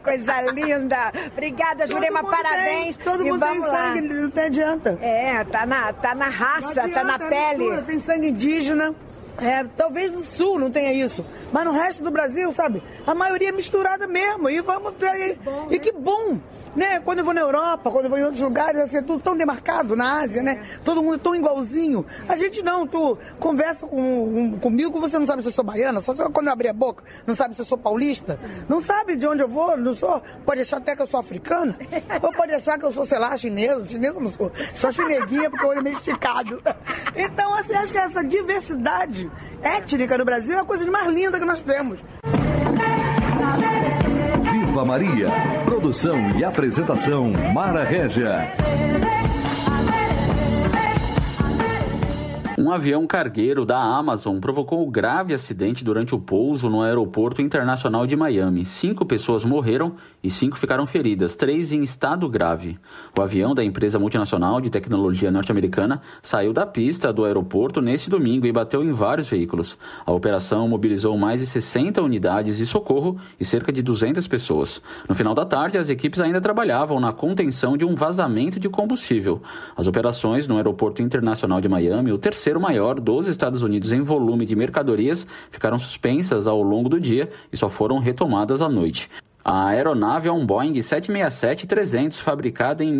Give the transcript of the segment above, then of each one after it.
coisa linda. Obrigada, Jurema, parabéns. Todo mundo tem sangue, não tem adianta. Tá na raça, tá na pele. Mistura, tem sangue indígena. Talvez no sul não tenha isso, mas no resto do Brasil, sabe, a maioria é misturada mesmo, e vamos ter, e que bom, né, quando eu vou na Europa, quando eu vou em outros lugares, assim, é tudo tão demarcado, na Ásia, né, todo mundo tão igualzinho, a gente não, tu conversa comigo, você não sabe se eu sou baiana, só quando eu abrir a boca, não sabe se eu sou paulista, não sabe de onde eu vou, não sou, pode achar até que eu sou africana, ou pode achar que eu sou, sei lá, chinesa eu não sou, só chineguinha porque o olho é meio esticado, então, assim, acho que essa diversidade étnica no Brasil é a coisa mais linda que nós temos. Viva Maria. Produção e apresentação Mara Régia. Um avião cargueiro da Amazon provocou um grave acidente durante o pouso no aeroporto internacional de Miami. 5 pessoas morreram e 5 ficaram feridas, 3 em estado grave. O avião da empresa multinacional de tecnologia norte-americana saiu da pista do aeroporto neste domingo e bateu em vários veículos. A operação mobilizou mais de 60 unidades de socorro e cerca de 200 pessoas. No final da tarde, as equipes ainda trabalhavam na contenção de um vazamento de combustível. As operações no aeroporto internacional de Miami, o terceiro maior dos Estados Unidos em volume de mercadorias, ficaram suspensas ao longo do dia e só foram retomadas à noite. A aeronave é um Boeing 767-300, fabricada em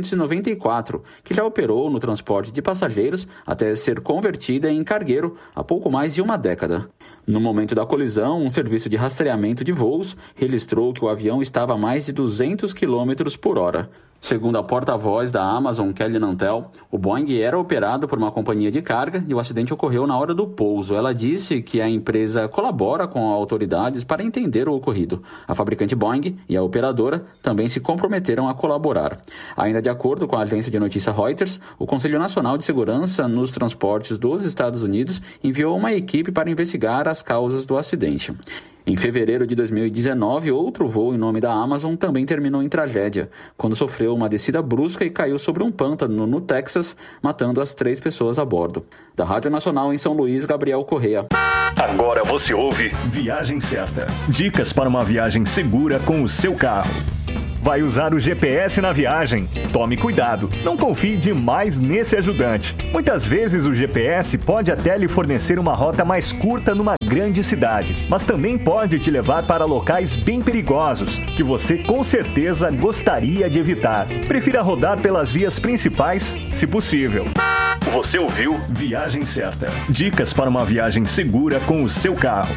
1994, que já operou no transporte de passageiros até ser convertida em cargueiro há pouco mais de uma década. No momento da colisão, um serviço de rastreamento de voos registrou que o avião estava a mais de 200 km por hora. Segundo a porta-voz da Amazon, Kelly Nantel, o Boeing era operado por uma companhia de carga e o acidente ocorreu na hora do pouso. Ela disse que a empresa colabora com autoridades para entender o ocorrido. A fabricante Boeing e a operadora também se comprometeram a colaborar. Ainda de acordo com a agência de notícia Reuters, o Conselho Nacional de Segurança nos Transportes dos Estados Unidos enviou uma equipe para investigar as causas do acidente. Em fevereiro de 2019, outro voo em nome da Amazon também terminou em tragédia, quando sofreu uma descida brusca e caiu sobre um pântano no Texas, matando as 3 pessoas a bordo. Da Rádio Nacional em São Luís, Gabriel Correia. Agora você ouve Viagem Certa. Dicas para uma viagem segura com o seu carro. Vai usar o GPS na viagem? Tome cuidado, não confie demais nesse ajudante. Muitas vezes o GPS pode até lhe fornecer uma rota mais curta numa grande cidade, mas também pode te levar para locais bem perigosos, que você com certeza gostaria de evitar. Prefira rodar pelas vias principais, se possível. Você ouviu Viagem Certa. Dicas para uma viagem segura com o seu carro.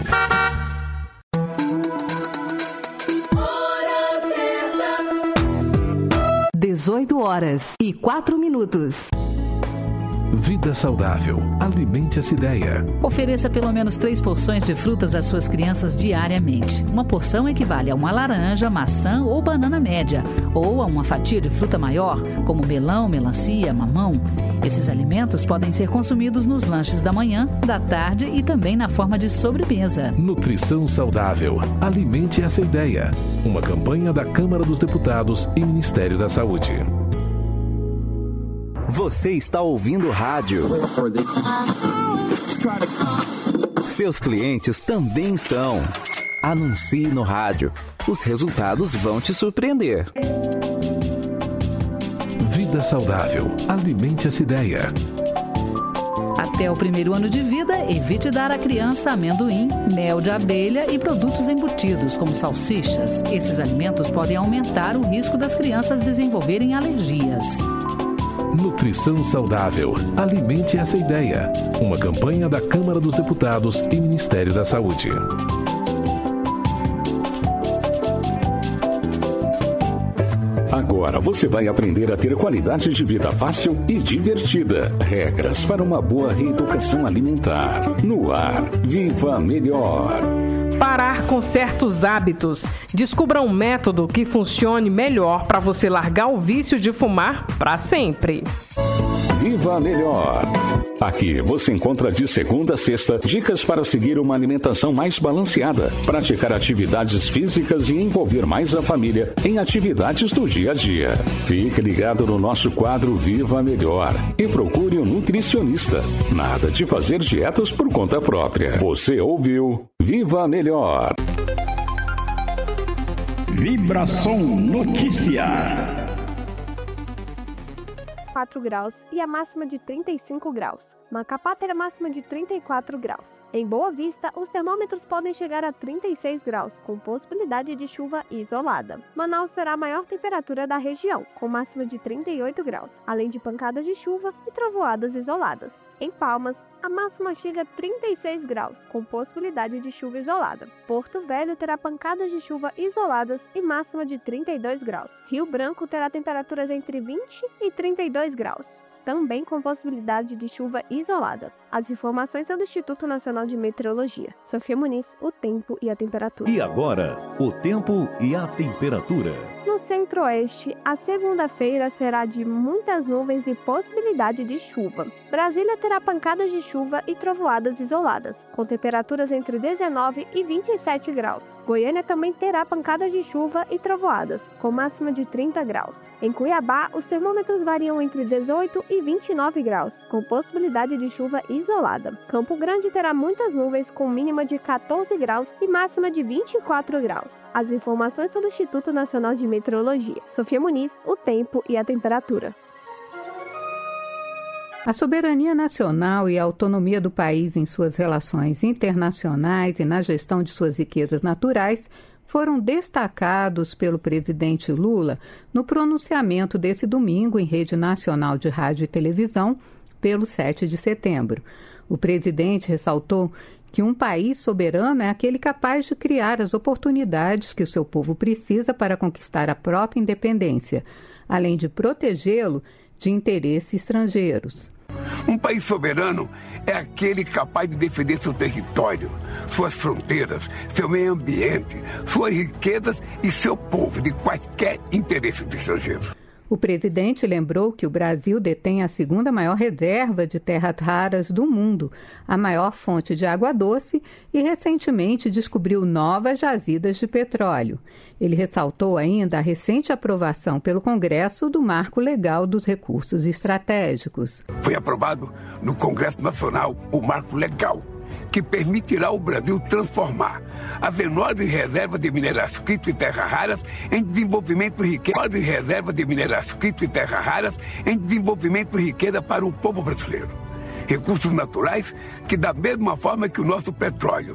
18h04. Vida saudável. Alimente essa ideia. Ofereça pelo menos 3 porções de frutas às suas crianças diariamente. Uma porção equivale a uma laranja, maçã ou banana média, ou a uma fatia de fruta maior, como melão, melancia, mamão. Esses alimentos podem ser consumidos nos lanches da manhã, da tarde e também na forma de sobremesa. Nutrição saudável. Alimente essa ideia. Uma campanha da Câmara dos Deputados e Ministério da Saúde. Você está ouvindo rádio. Seus clientes também estão. Anuncie no rádio. Os resultados vão te surpreender. Vida saudável. Alimente essa ideia. Até o 1º ano de vida, evite dar à criança amendoim, mel de abelha e produtos embutidos, como salsichas. Esses alimentos podem aumentar o risco das crianças desenvolverem alergias. Nutrição saudável. Alimente essa ideia. Uma campanha da Câmara dos Deputados e Ministério da Saúde. Agora você vai aprender a ter qualidade de vida fácil e divertida. Regras para uma boa reeducação alimentar. No ar, Viva Melhor. Parar com certos hábitos. Descubra um método que funcione melhor para você largar o vício de fumar para sempre. Viva Melhor. Aqui você encontra de segunda a sexta dicas para seguir uma alimentação mais balanceada, praticar atividades físicas e envolver mais a família em atividades do dia a dia. Fique ligado no nosso quadro Viva Melhor e procure um nutricionista. Nada de fazer dietas por conta própria. Você ouviu Viva Melhor. Vibração Notícia. 4 graus e a máxima de 35 graus. Macapá terá máxima de 34 graus. Em Boa Vista, os termômetros podem chegar a 36 graus, com possibilidade de chuva isolada. Manaus terá a maior temperatura da região, com máxima de 38 graus, além de pancadas de chuva e trovoadas isoladas. Em Palmas, a máxima chega a 36 graus, com possibilidade de chuva isolada. Porto Velho terá pancadas de chuva isoladas e máxima de 32 graus. Rio Branco terá temperaturas entre 20 e 32 graus. Também com possibilidade de chuva isolada. As informações são do Instituto Nacional de Meteorologia. Sofia Muniz, o tempo e a temperatura. E agora, o tempo e a temperatura. No centro-oeste, a segunda-feira será de muitas nuvens e possibilidade de chuva. Brasília terá pancadas de chuva e trovoadas isoladas, com temperaturas entre 19 e 27 graus. Goiânia também terá pancadas de chuva e trovoadas, com máxima de 30 graus. Em Cuiabá, os termômetros variam entre 18 e 29 graus, com possibilidade de chuva isolada. Campo Grande terá muitas nuvens, com mínima de 14 graus e máxima de 24 graus. As informações são do Instituto Nacional de Meteorologia. Sofia Muniz, o tempo e a temperatura. A soberania nacional e a autonomia do país em suas relações internacionais e na gestão de suas riquezas naturais foram destacados pelo presidente Lula no pronunciamento desse domingo em rede nacional de rádio e televisão pelo 7 de setembro. O presidente ressaltou que um país soberano é aquele capaz de criar as oportunidades que o seu povo precisa para conquistar a própria independência, além de protegê-lo de interesses estrangeiros. Um país soberano é aquele capaz de defender seu território, suas fronteiras, seu meio ambiente, suas riquezas e seu povo de quaisquer interesses estrangeiros. O presidente lembrou que o Brasil detém a segunda maior reserva de terras raras do mundo, a maior fonte de água doce e recentemente descobriu novas jazidas de petróleo. Ele ressaltou ainda a recente aprovação pelo Congresso do Marco Legal dos Recursos Estratégicos. Foi aprovado no Congresso Nacional o Marco Legal, que permitirá ao Brasil transformar as enormes reservas de minerais críticos e terras raras em desenvolvimento e riqueza para o povo brasileiro. Recursos naturais que, da mesma forma que o nosso petróleo,